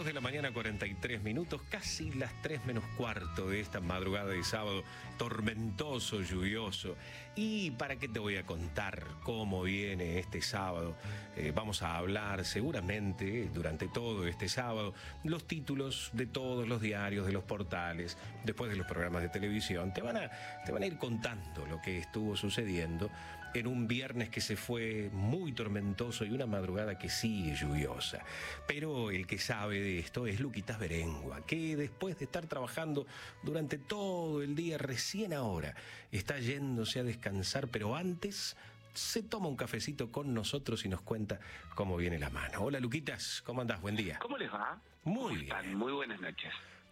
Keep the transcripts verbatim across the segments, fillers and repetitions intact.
de la mañana, cuarenta y tres minutos, casi las tres menos cuarto de esta madrugada de sábado, tormentoso, lluvioso. ¿Y para qué te voy a contar cómo viene este sábado? Eh, vamos a hablar seguramente durante todo este sábado los títulos de todos los diarios, de los portales, después de los programas de televisión. Te van a, te van a ir contando lo que estuvo sucediendo en un viernes que se fue muy tormentoso y una madrugada que sigue lluviosa. Pero el que sabe de esto es Luquitas Berengua, que después de estar trabajando durante todo el día, recién ahora está yéndose a descansar, pero antes se toma un cafecito con nosotros y nos cuenta cómo viene la mano. Hola Luquitas, ¿cómo andás? Buen día. ¿Cómo les va? Muy ¿Cómo están? bien. Muy buenas noches.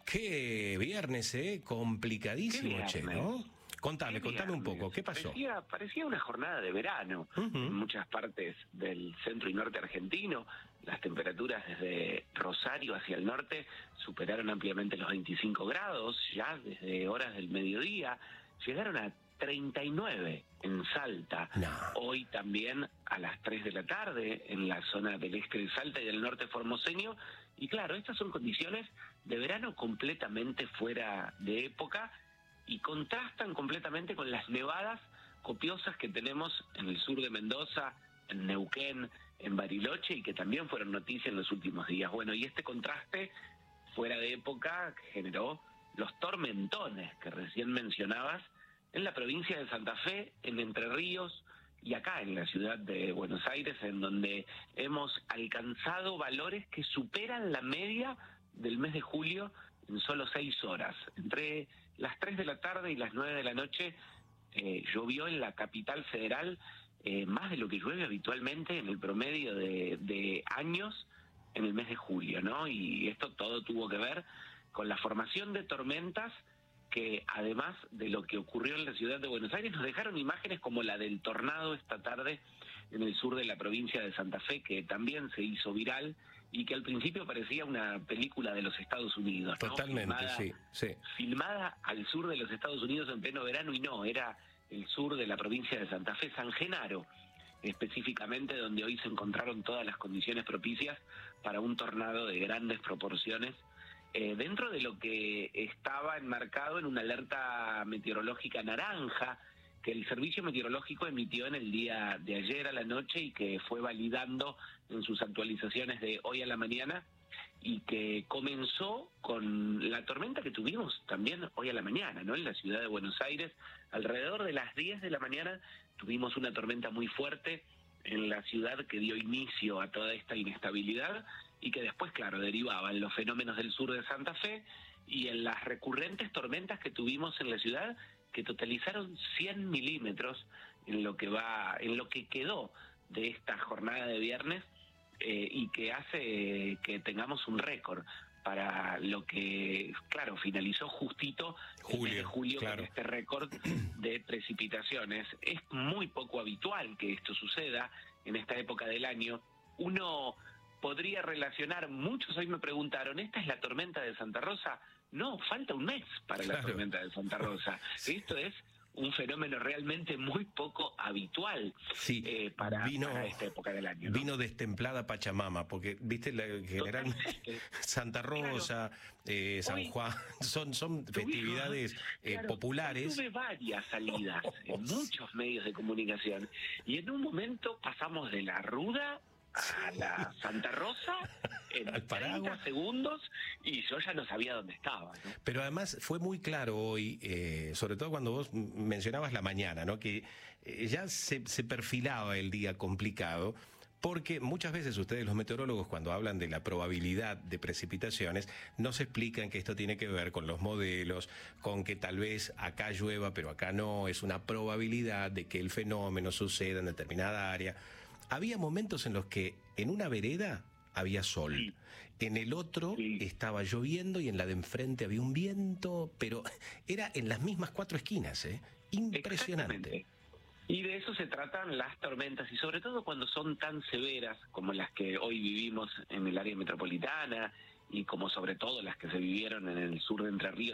Qué viernes, ¿eh? Complicadísimo, Qué che, viernes. ¿no? Contame, Qué contame un viernes. poco, ¿qué pasó? Parecía, parecía una jornada de verano Uh-huh. en muchas partes del centro y norte argentino. Las temperaturas desde Rosario hacia el norte superaron ampliamente los veinticinco grados, ya desde horas del mediodía. Llegaron a treinta y nueve en Salta. No. Hoy también a las tres de la tarde en la zona del este de Salta y del norte formoseño. Y claro, estas son condiciones de verano completamente fuera de época y contrastan completamente con las nevadas copiosas que tenemos en el sur de Mendoza, en Neuquén, en Bariloche, y que también fueron noticia en los últimos días. Bueno, y este contraste fuera de época generó los tormentones que recién mencionabas en la provincia de Santa Fe, en Entre Ríos y acá en la ciudad de Buenos Aires, en donde hemos alcanzado valores que superan la media del mes de julio en solo seis horas. Entre las tres de la tarde y las nueve de la noche eh, llovió en la capital federal eh, más de lo que llueve habitualmente en el promedio de, de años en el mes de julio, ¿no? Y esto todo tuvo que ver con la formación de tormentas que, además de lo que ocurrió en la ciudad de Buenos Aires, nos dejaron imágenes como la del tornado esta tarde en el sur de la provincia de Santa Fe, que también se hizo viral y que al principio parecía una película de los Estados Unidos, ¿no? Totalmente, filmada, sí, sí. filmada al sur de los Estados Unidos en pleno verano, y no, era el sur de la provincia de Santa Fe, San Genaro, específicamente, donde hoy se encontraron todas las condiciones propicias para un tornado de grandes proporciones, eh, dentro de lo que estaba enmarcado en una alerta meteorológica naranja que el Servicio Meteorológico emitió en el día de ayer a la noche y que fue validando en sus actualizaciones de hoy a la mañana, y que comenzó con la tormenta que tuvimos también hoy a la mañana, ¿no? En la ciudad de Buenos Aires, alrededor de las diez de la mañana, tuvimos una tormenta muy fuerte en la ciudad que dio inicio a toda esta inestabilidad y que después, claro, derivaba en los fenómenos del sur de Santa Fe y en las recurrentes tormentas que tuvimos en la ciudad, que totalizaron cien milímetros en lo que va, en lo que quedó de esta jornada de viernes, eh, y que hace que tengamos un récord para lo que, claro, finalizó justito Julio, el mes de julio, claro, con este récord de precipitaciones. Es muy poco habitual que esto suceda en esta época del año. Uno podría relacionar, muchos hoy me preguntaron, ¿esta es la tormenta de Santa Rosa? No, falta un mes para claro. la tormenta de Santa Rosa. Esto es un fenómeno realmente muy poco habitual, Sí, eh, para, vino, para esta época del año, ¿no? Vino destemplada Pachamama, porque, viste, la, general Santa Rosa, claro. eh, San Hoy, Juan, son, son festividades eh, claro, populares. Tuve varias salidas en muchos medios de comunicación, y en un momento pasamos de la ruda a la Santa Rosa en treinta segundos y yo ya no sabía dónde estaba, ¿no? Pero además fue muy claro hoy, eh, sobre todo cuando vos mencionabas la mañana, ¿no? Que eh, ya se, se perfilaba el día complicado, porque muchas veces ustedes, los meteorólogos, cuando hablan de la probabilidad de precipitaciones, nos explican que esto tiene que ver con los modelos, con que tal vez acá llueva, pero acá no, es una probabilidad de que el fenómeno suceda en determinada área. Había momentos en los que en una vereda había sol, sí. En el otro sí. estaba lloviendo y en la de enfrente había un viento, pero era en las mismas cuatro esquinas, ¿eh? Impresionante. Y de eso se tratan las tormentas, y sobre todo cuando son tan severas como las que hoy vivimos en el área metropolitana y como sobre todo las que se vivieron en el sur de Entre Ríos